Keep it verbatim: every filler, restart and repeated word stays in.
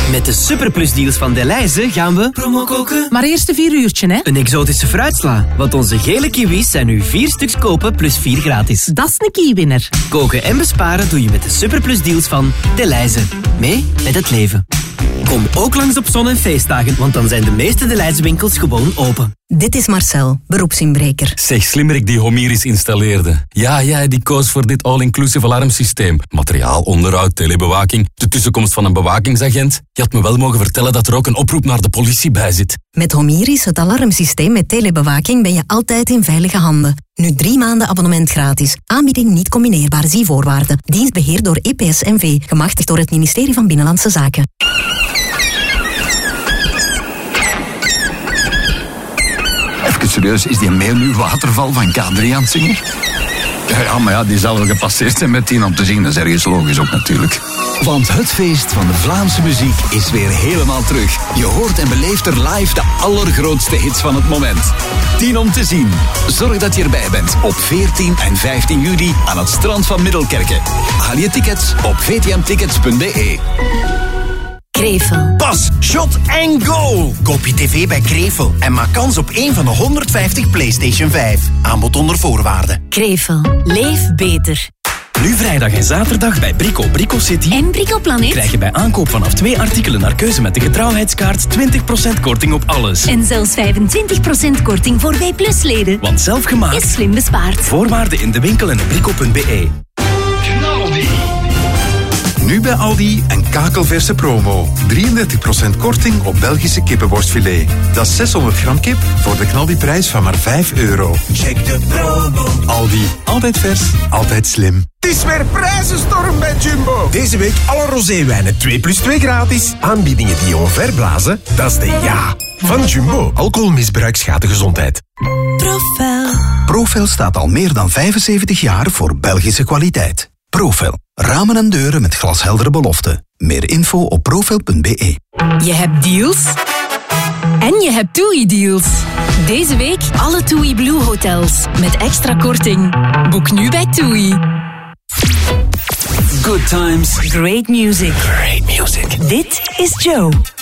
Met de superplusdeals van Delhaize gaan we promo koken. Maar eerst een vier uurtje, hè? Een exotische fruitsla. Want onze gele kiwis zijn nu vier stuks kopen plus vier gratis. Dat is een kiewinner. Koken en besparen doe je met de superplusdeals van Delhaize. Mee met het leven. Kom ook langs op zon- en feestdagen, want dan zijn de meeste Delhaize winkels gewoon open. Dit is Marcel, beroepsinbreker. Zeg, slimmerik die Homiris installeerde. Ja, ja, die koos voor dit all-inclusive alarmsysteem. Materiaal, onderhoud, telebewaking, de tussenkomst van een bewakingsagent. Je had me wel mogen vertellen dat er ook een oproep naar de politie bij zit. Met Homiris, het alarmsysteem met telebewaking, ben je altijd in veilige handen. Nu drie maanden abonnement gratis. Aanbieding niet combineerbaar, zie voorwaarden. Dienst beheerd door E P S N V, gemachtigd door het ministerie van Binnenlandse Zaken. Even serieus, is die mail nu waterval van K drie aan het zingen? Ja, ja, maar ja, die zal wel gepasseerd zijn met tien om te zien. Dat is ergens logisch ook natuurlijk. Want het feest van de Vlaamse muziek is weer helemaal terug. Je hoort en beleeft er live de allergrootste hits van het moment. tien om te zien. Zorg dat je erbij bent op veertien en vijftien juli aan het strand van Middelkerken. Haal je tickets op v t m tickets punt b e. Krevel. Pas, shot en go! Koop je tv bij Krevel en maak kans op één van de honderdvijftig PlayStation vijf. Aanbod onder voorwaarden. Krevel. Leef beter. Nu vrijdag en zaterdag bij Brico Brico City En Brico Planet. krijg je bij aankoop vanaf twee artikelen naar keuze met de getrouwheidskaart twintig procent korting op alles. En zelfs vijfentwintig procent korting voor W Plus leden. Want zelf gemaakt Is slim bespaard. Voorwaarden in de winkel en op brico punt b e. Nu bij Aldi een kakelverse promo. drieëndertig procent korting op Belgische kippenworstfilet. Dat is zeshonderd gram kip voor de knaldiprijs van maar vijf euro. Check de promo. Aldi, altijd vers, altijd slim. Het is weer prijzenstorm bij Jumbo. Deze week alle roséwijnen twee plus twee gratis. Aanbiedingen die je omverblazen, dat is de ja van Jumbo. Alcoholmisbruik schaadt de gezondheid. Profel. Profel staat al meer dan vijfenzeventig jaar voor Belgische kwaliteit. Profel. Ramen en deuren met glasheldere beloften. Meer info op profel punt b e. Je hebt deals. En je hebt TUI-deals. Deze week alle TUI Blue hotels. Met extra korting. Boek nu bij TUI. Good times. Great music. Great music. Dit is Joe.